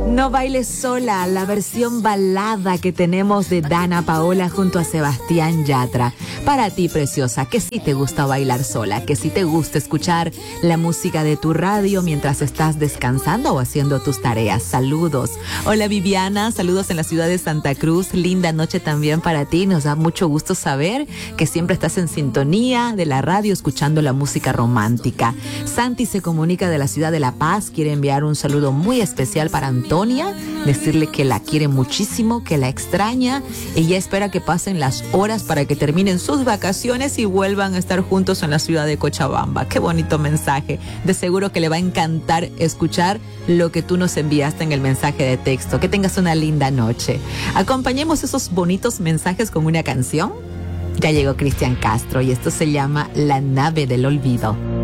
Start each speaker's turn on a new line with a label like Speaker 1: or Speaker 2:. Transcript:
Speaker 1: No bailes sola, la versión balada que tenemos de Dana Paola junto a Sebastián Yatra. Para ti, preciosa, que sí te gusta bailar sola, que sí te gusta escuchar la música de tu radio mientras estás descansando o haciendo tus tareas. Saludos. Hola Viviana, saludos en la ciudad de Santa Cruz. Linda noche también para ti. Nos da mucho gusto saber que siempre estás en sintonía de la radio escuchando la música romántica. Santi se comunica de la ciudad de La Paz, quiere enviar un saludo muy especial para Antonia, decirle que la quiere muchísimo, que la extraña. Ella espera que pasen las horas para que terminen sus vacaciones y vuelvan a estar juntos en la ciudad de Cochabamba. Qué bonito mensaje. De seguro que le va a encantar escuchar lo que tú nos enviaste en el mensaje de texto. Que tengas una linda noche. Acompañemos esos bonitos mensajes con una canción. Ya llegó Cristian Castro y esto se llama La nave del olvido.